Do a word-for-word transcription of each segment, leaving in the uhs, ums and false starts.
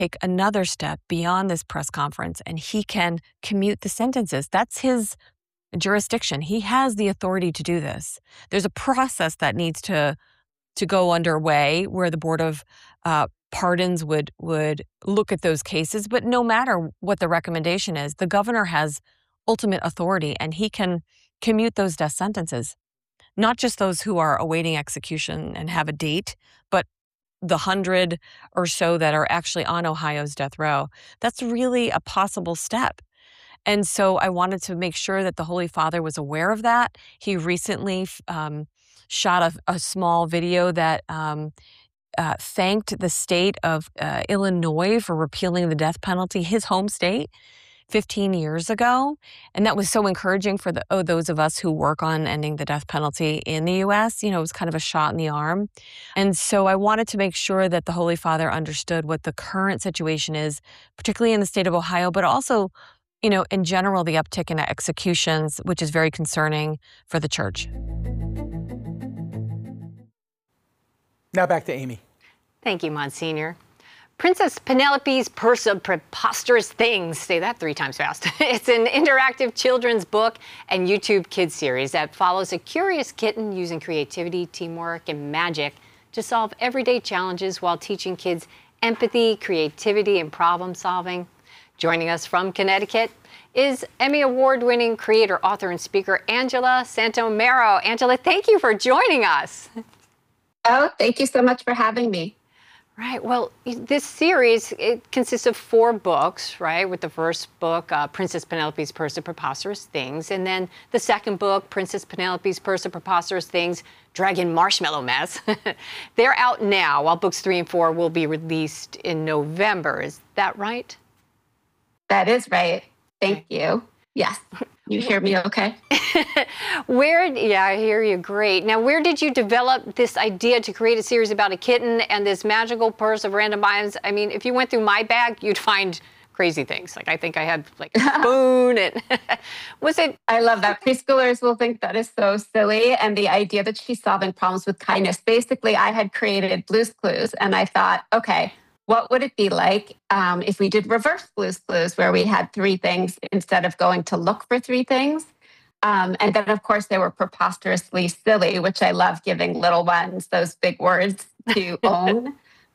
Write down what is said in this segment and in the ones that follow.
take another step beyond this press conference and he can commute the sentences. That's his jurisdiction. He has the authority to do this. There's a process that needs to to go underway where the Board of uh, Pardons would would look at those cases. But no matter what the recommendation is, the governor has ultimate authority and he can commute those death sentences. Not just those who are awaiting execution and have a date, but the hundred or so that are actually on Ohio's death row. That's really a possible step. And so I wanted to make sure that the Holy Father was aware of that. He recently um, shot a, a small video that um, uh, thanked the state of uh, Illinois for repealing the death penalty, his home state, fifteen years ago. And that was so encouraging for the, oh, those of us who work on ending the death penalty in the U S. You know, it was kind of a shot in the arm. And so I wanted to make sure that the Holy Father understood what the current situation is, particularly in the state of Ohio, but also, you know, in general, the uptick in executions, which is very concerning for the church. Now back to Amy. Thank you, Monsignor. Princess Penelope's Purse of Preposterous Things. Say that three times fast. It's an interactive children's book and YouTube kids series that follows a curious kitten using creativity, teamwork, and magic to solve everyday challenges while teaching kids empathy, creativity, and problem solving. Joining us from Connecticut is Emmy Award-winning creator, author, and speaker Angela Santomero. Angela, thank you for joining us. Oh, thank you so much for having me. Right. Well, this series, it consists of four books, right? With the first book, uh, Princess Penelope's Purse of Preposterous Things. And then the second book, Princess Penelope's Purse of Preposterous Things, Dragon Marshmallow Mess. They're out now, while books three and four will be released in November. Is that right? That is right. Thank you. Yes. You hear me okay? Where, yeah, I hear you great. Now, where did you develop this idea to create a series about a kitten and this magical purse of random items? I mean, if you went through my bag, you'd find crazy things. Like, I think I had like a spoon and was it? I love that. Preschoolers will think that is so silly. And the idea that she's solving problems with kindness. Basically, I had created Blue's Clues and I thought, okay, what would it be like um, if we did reverse Blue's Clues, where we had three things instead of going to look for three things? Um, and then, of course, they were preposterously silly, which I love giving little ones those big words to own.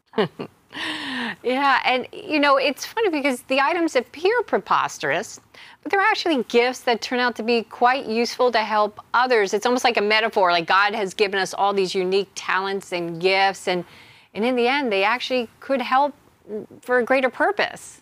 Yeah, and, you know, it's funny because the items appear preposterous, but they're actually gifts that turn out to be quite useful to help others. It's almost like a metaphor, like God has given us all these unique talents and gifts, and And in the end, they actually could help for a greater purpose.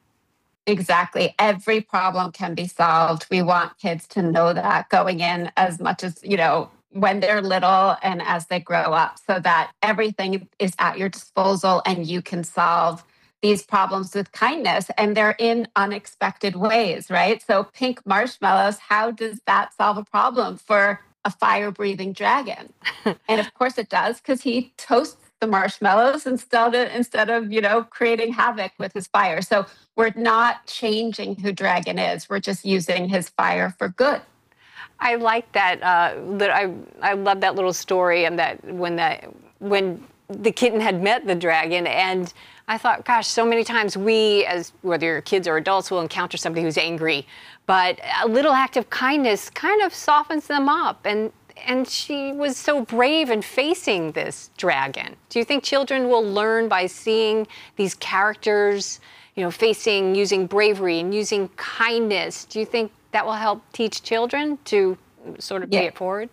Exactly. Every problem can be solved. We want kids to know that going in as much as, you know, when they're little and as they grow up, so that everything is at your disposal and you can solve these problems with kindness. And they're in unexpected ways, right? So pink marshmallows, how does that solve a problem for a fire-breathing dragon? And of course it does, because he toasts the marshmallows instead of, instead of, you know, creating havoc with his fire. So we're not changing who Dragon is. We're just using his fire for good. I like that. Uh, that I I love that little story, and that when that when the kitten had met the dragon, and I thought, gosh, so many times we, as whether you're kids or adults, will encounter somebody who's angry, but a little act of kindness kind of softens them up. And And she was so brave in facing this dragon. Do you think children will learn by seeing these characters, you know, facing, using bravery and using kindness? Do you think that will help teach children to sort of yeah. pay it forward?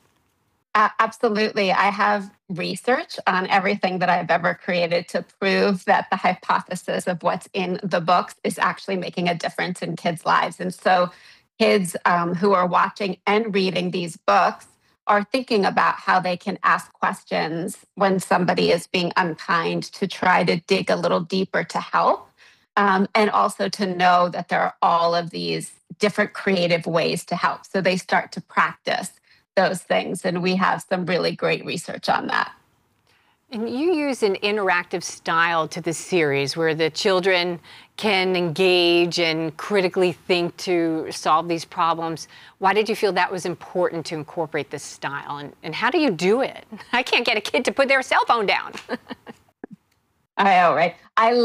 Uh, absolutely. I have research on everything that I've ever created to prove that the hypothesis of what's in the books is actually making a difference in kids' lives. And so kids um, who are watching and reading these books are thinking about how they can ask questions when somebody is being unkind, to try to dig a little deeper to help, um, and also to know that there are all of these different creative ways to help. So they start to practice those things, and we have some really great research on that. And you use an interactive style to this series where the children can engage and critically think to solve these problems. Why did you feel that was important to incorporate this style? And, and how do you do it? I can't get a kid to put their cell phone down. I know, right? I